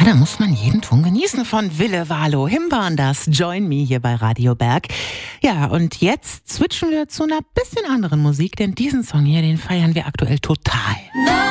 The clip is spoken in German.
da muss man jeden Ton genießen von Wille Walo. Him waren das, Join Me hier bei Radio Berg. Ja, und jetzt switchen wir zu einer bisschen anderen Musik, denn diesen Song hier, den feiern wir aktuell total.